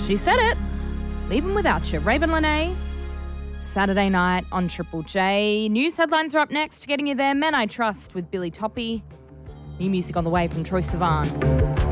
She said it. Leave 'em without you. Raven Lene, Saturday night on Triple J. News headlines are up next. Getting you there. Men I Trust with Billy Toppy. New music on the way from Troye Sivan.